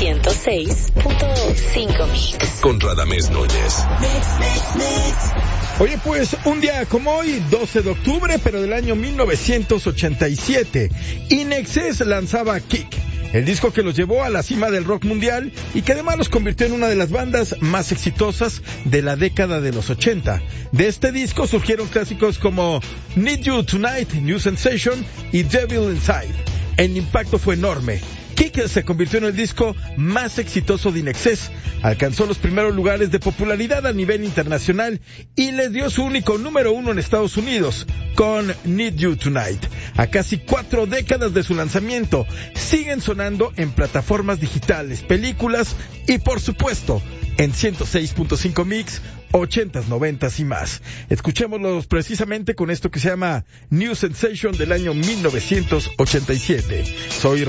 106.5 Mix. Con Radamés Núñez. Oye, pues, un día como hoy, 12 de octubre, pero del año 1987, In Excess lanzaba Kick, el disco que los llevó a la cima del rock mundial y que además los convirtió en una de las bandas más exitosas de la década de los 80. De este disco surgieron clásicos como Need You Tonight, New Sensation y Devil Inside. El impacto fue enorme. Kick se convirtió en el disco más exitoso de In Excess, alcanzó los primeros lugares de popularidad a nivel internacional y les dio su único número 1 en Estados Unidos, con Need You Tonight. A casi 4 décadas de su lanzamiento, siguen sonando en plataformas digitales, películas y por supuesto, en 106.5 Mix, 80s, 90s y más. Escuchémoslos precisamente con esto que se llama New Sensation del año 1987. Soy